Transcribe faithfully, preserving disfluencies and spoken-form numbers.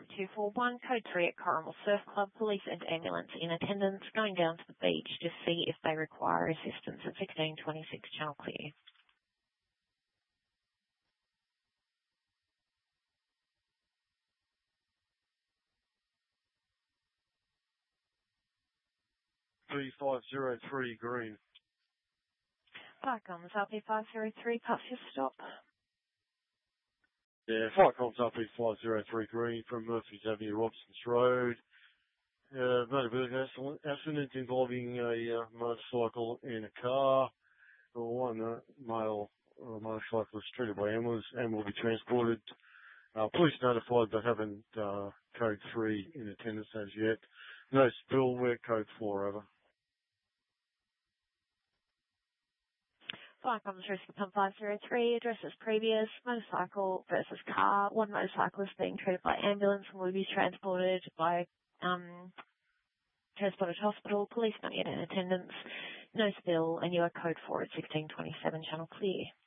Farm two four one, code three at Corrimal Surf Club, police and ambulance in attendance, going down to the beach to see if they require assistance at sixteen twenty-six, channel clear. three five zero three, green. Fire comms, R P five zero three, pass your stop. Yeah, fire comms R P five zero three, green, from Murphy's Avenue, Robson's Road. Uh, mobility accident involving a uh, motorcycle and a car. One uh, male uh, motorcyclist treated by ambulance and will be transported. Uh, police notified but haven't uh, code three in attendance as yet. No spill, we're code four, over. Fire comms rescue pump five zero three, address as previous, motorcycle versus car. One motorcyclist being treated by ambulance and will be transported by um, transported to hospital. Police not yet in attendance. No spill, and you are code four at sixteen twenty-seven, channel clear.